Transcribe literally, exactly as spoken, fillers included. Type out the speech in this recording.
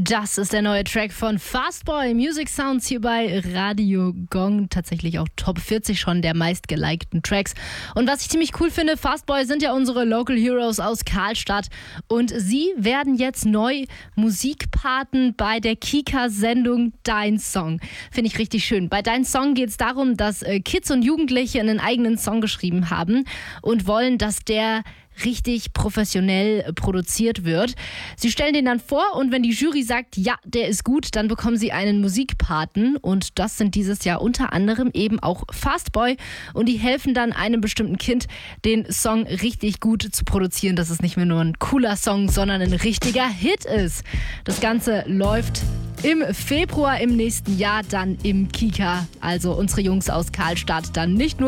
Das ist der neue Track von Fastboy, Music Sounds hier bei Radio Gong. Tatsächlich auch Top vierzig schon der meistgelikten Tracks. Und was ich ziemlich cool finde, Fastboy sind ja unsere Local Heroes aus Karlstadt. Und sie werden jetzt neu Musikpaten bei der Kika-Sendung Dein Song. Finde ich richtig schön. Bei Dein Song geht es darum, dass Kids und Jugendliche einen eigenen Song geschrieben haben und wollen, dass der richtig professionell produziert wird. Sie stellen den dann vor und wenn die Jury sagt, ja, der ist gut, dann bekommen sie einen Musikpaten und das sind dieses Jahr unter anderem eben auch Fastboy und die helfen dann einem bestimmten Kind, den Song richtig gut zu produzieren, dass es nicht mehr nur ein cooler Song, sondern ein richtiger Hit ist. Das Ganze läuft im Februar im nächsten Jahr dann im Kika. Also unsere Jungs aus Karlstadt dann nicht nur